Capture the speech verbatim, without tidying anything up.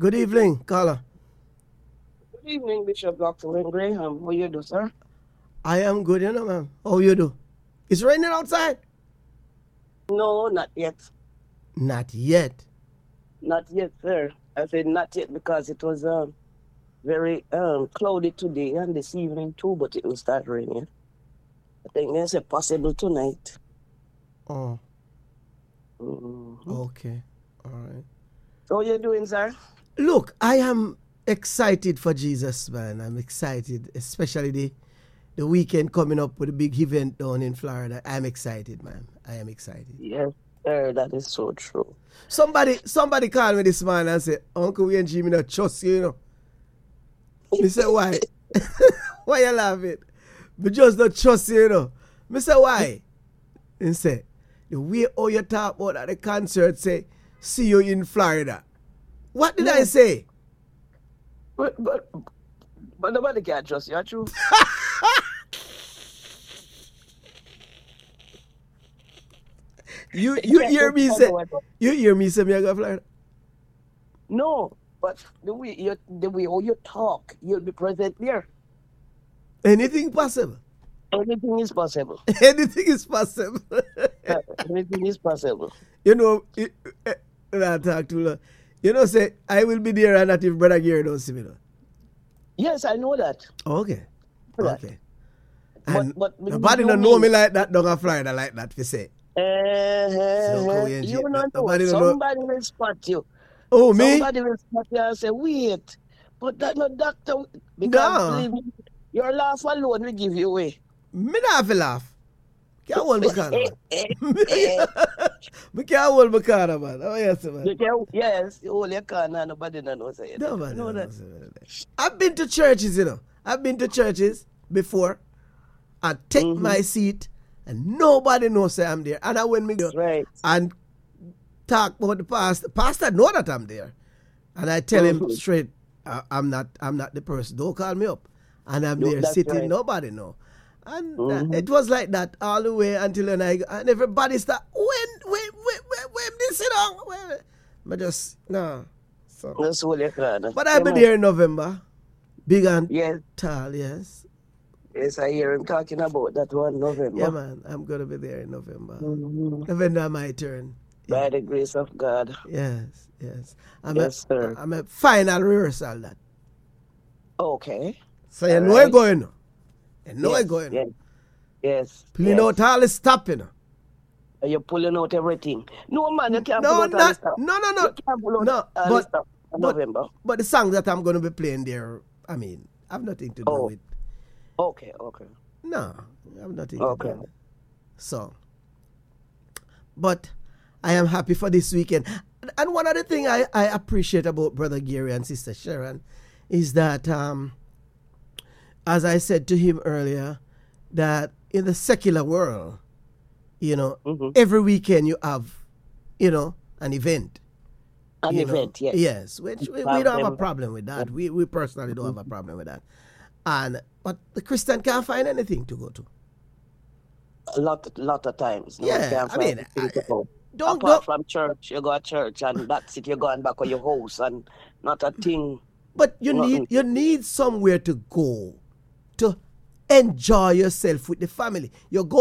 Good evening, caller. Good evening, Bishop Doctor Wayne Graham. How you do, sir? I am good, you know, ma'am. How you do? It's raining outside? No, not yet. Not yet. Not yet, sir. I said not yet because it was um, very um, cloudy today and this evening too, but it will start raining. I think there's a possible tonight. Oh, Mhm. okay. All right. So how you doing, sir? Look, I am excited for Jesus, man. I'm excited, especially the the weekend coming up with a big event down in Florida. I'm excited, man. I am excited. Yes, sir. That is so true. Somebody somebody called me this morning and said, Uncle Wayne G, me not trust you, you know. Me say, why? Why you laughing? Me just not trust you, you know. Me say, why? And say, the way how you talk about at the concert, say, see you in Florida. What did I Yeah. say? But, but, but nobody can trust you, true? You you can't hear just me tell say, me what- you hear me say me I go to Florida? No, but the way you, the way how you talk, you'll be present there. Anything possible. Anything is possible. Anything is possible. Uh, Anything is possible. You know, it, it, when I talk to you, you know, say, I will be there and not if Brother Gary don't see me. No. Yes, I know that. Okay. That. Okay. But- And but me- nobody you don't know mean- me like that down in Florida like that, we say. Uh, Uncle Wayne G, you don't know. nobody don't know- Somebody will spot you. Oh, me? Somebody will spot you and say, wait, but that no doctor. No. Because believe me, your laugh alone will give you away. Me not have to laugh. Can't hold my corner, man. Me can't hold my corner, man. Oh, yes, man. You can, yes, you hold your corner, nobody knows it. Nobody know that. knows it. I've been to churches, you know. I've been to churches before. I take Mhm. my seat and nobody knows that I'm there. And I when me go Right. and talk about the pastor. Pastor know that I'm there. And I tell him Mhm. straight, I, I'm not I'm not the person. Don't call me up. And I'm No, there that's sitting, right. nobody know. And uh, Mhm. it was like that all the way until when I and everybody start when when when when, when this sit down. When, but just no. So Just hold your corner. but I'll be Yeah, there in November. Big and Yes, tall, yes. yes, I hear him talking about that one November. Yeah, man. I'm gonna be there in November. Mhm. November my turn. By Yeah. the grace of God. Yes, yes. I'm Yes, a, sir. I'm a final rehearsal that. Okay. So you All know right. I going. You know I Yes, going. Yes. Yes. Pulling yes. out all the stuff, you know. You're pulling out everything. No, man, you can't No, pull out all not, this stuff. no, no, no. You can't pull out No, all but- this stuff in but- November. But the song that I'm gonna be playing there, I mean, I've nothing to do Oh. with. Okay, okay. No, I've nothing Okay. to do with. So, but I am happy for this weekend. And one other thing I, I appreciate about Brother Gary and Sister Sharon is that, um, as I said to him earlier, that in the secular world, you know, Mhm. every weekend you have, you know, an event. An you know. event, yes. Yes, which we, we Have don't have a them. problem with that. We we personally don't have a problem with that. And but the Christian can't find anything to go to. A lot, lot of times. No, you Yeah, can't I find mean, anything to I- go. Don't Apart go. from church, you go to church, and that's it. You're going back to your house, and not a thing. But you Nothing. need you need somewhere to go to enjoy yourself with the family. You go